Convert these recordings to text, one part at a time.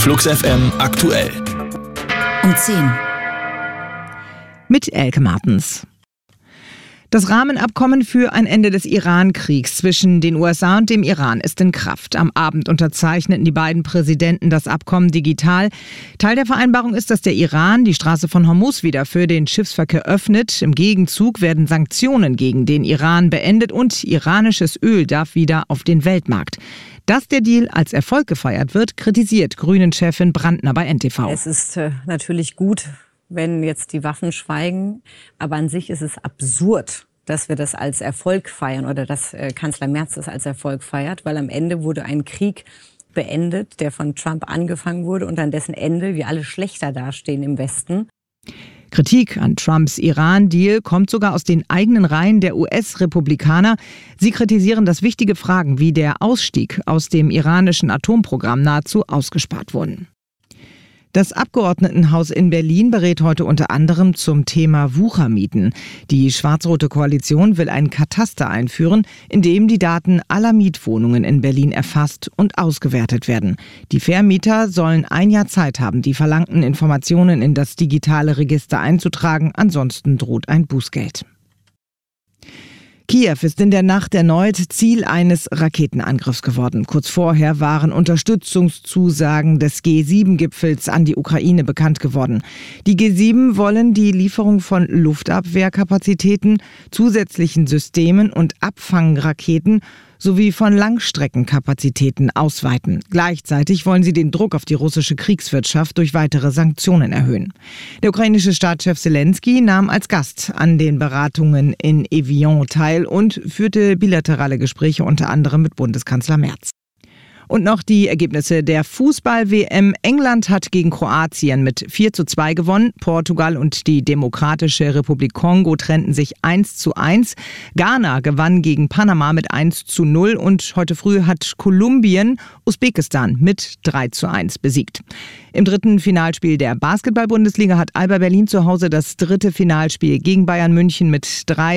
Flux FM aktuell. Um 10. Mit Elke Martens. Das Rahmenabkommen für ein Ende des Iran-Kriegs zwischen den USA und dem Iran ist in Kraft. Am Abend unterzeichneten die beiden Präsidenten das Abkommen digital. Teil der Vereinbarung ist, dass der Iran die Straße von Hormuz wieder für den Schiffsverkehr öffnet. Im Gegenzug werden Sanktionen gegen den Iran beendet und iranisches Öl darf wieder auf den Weltmarkt. Dass der Deal als Erfolg gefeiert wird, kritisiert Grünen-Chefin Brandner bei NTV. Es ist natürlich gut, wenn jetzt die Waffen schweigen. Aber an sich ist es absurd, dass wir das als Erfolg feiern oder dass Kanzler Merz das als Erfolg feiert, weil am Ende wurde ein Krieg beendet, der von Trump angefangen wurde und an dessen Ende wir alle schlechter dastehen im Westen. Kritik an Trumps Iran-Deal kommt sogar aus den eigenen Reihen der US-Republikaner. Sie kritisieren, dass wichtige Fragen wie der Ausstieg aus dem iranischen Atomprogramm nahezu ausgespart wurden. Das Abgeordnetenhaus in Berlin berät heute unter anderem zum Thema Wuchermieten. Die schwarz-rote Koalition will ein Kataster einführen, in dem die Daten aller Mietwohnungen in Berlin erfasst und ausgewertet werden. Die Vermieter sollen ein Jahr Zeit haben, die verlangten Informationen in das digitale Register einzutragen, ansonsten droht ein Bußgeld. Kiew ist in der Nacht erneut Ziel eines Raketenangriffs geworden. Kurz vorher waren Unterstützungszusagen des G7-Gipfels an die Ukraine bekannt geworden. Die G7 wollen die Lieferung von Luftabwehrkapazitäten, zusätzlichen Systemen und Abfangraketen sowie von Langstreckenkapazitäten ausweiten. Gleichzeitig wollen sie den Druck auf die russische Kriegswirtschaft durch weitere Sanktionen erhöhen. Der ukrainische Staatschef Selenskyj nahm als Gast an den Beratungen in Evian teil und führte bilaterale Gespräche unter anderem mit Bundeskanzler Merz. Und noch die Ergebnisse der Fußball-WM. England hat gegen Kroatien mit 4:2 gewonnen. Portugal und die Demokratische Republik Kongo trennten sich 1:1. Ghana gewann gegen Panama mit 1:0. Und heute früh hat Kolumbien Usbekistan mit 3:1 besiegt. Im dritten Finalspiel der Basketball-Bundesliga hat Alba Berlin zu Hause das dritte Finalspiel gegen Bayern München mit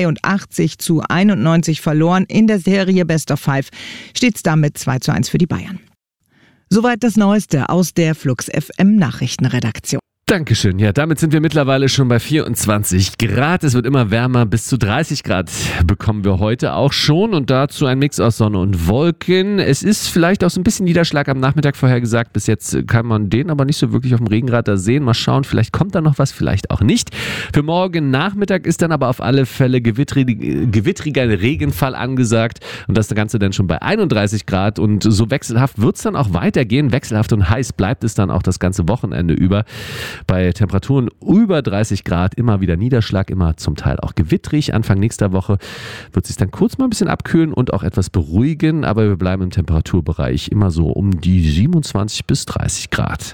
83:91 verloren. In der Serie Best of Five steht es damit 2:1 für die Bayern. Soweit das Neueste aus der Flux FM Nachrichtenredaktion. Dankeschön. Ja, damit sind wir mittlerweile schon bei 24 Grad. Es wird immer wärmer. Bis zu 30 Grad bekommen wir heute auch schon. Und dazu ein Mix aus Sonne und Wolken. Es ist vielleicht auch so ein bisschen Niederschlag am Nachmittag vorhergesagt. Bis jetzt kann man den aber nicht so wirklich auf dem Regenradar sehen. Mal schauen, vielleicht kommt da noch was, vielleicht auch nicht. Für morgen Nachmittag ist dann aber auf alle Fälle gewittriger Regenfall angesagt. Und das Ganze dann schon bei 31 Grad. Und so wechselhaft wird es dann auch weitergehen. Wechselhaft und heiß bleibt es dann auch das ganze Wochenende über. Bei Temperaturen über 30 Grad immer wieder Niederschlag, immer zum Teil auch gewittrig. Anfang nächster Woche wird es sich dann kurz mal ein bisschen abkühlen und auch etwas beruhigen. Aber wir bleiben im Temperaturbereich immer so um die 27 bis 30 Grad.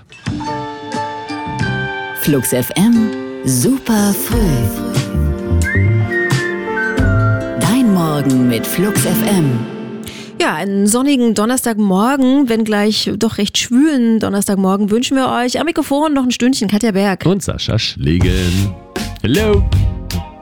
Flux FM, super früh. Dein Morgen mit Flux FM. Ja, einen sonnigen Donnerstagmorgen, wenngleich doch recht schwülen Donnerstagmorgen wünschen wir euch. Am Mikrofon noch ein Stündchen Katja Berg. Und Sascha Schlegel. Hello.